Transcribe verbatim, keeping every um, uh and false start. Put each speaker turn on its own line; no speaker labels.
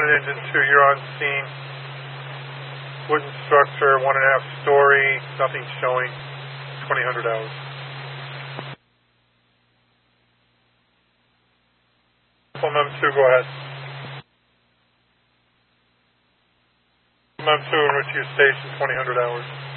one and engine two, you're on scene. Wooden structure, one and a half story, nothing showing, twenty hundred hours. M M two, go ahead. M M two, enrich your station, twenty hundred hours.